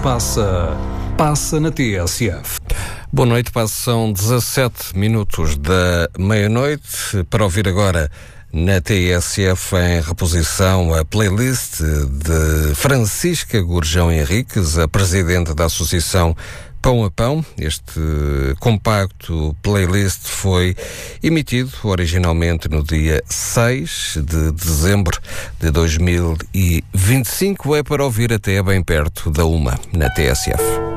passa, passa na TSF. Boa noite, passam 17 minutos da meia-noite para ouvir agora na TSF em reposição a playlist de Francisca Gurjão Henriques, a presidente da Associação Pão a Pão. Este compacto playlist foi emitido originalmente no dia 6 de dezembro de 2025. É para ouvir até bem perto da 1 na TSF.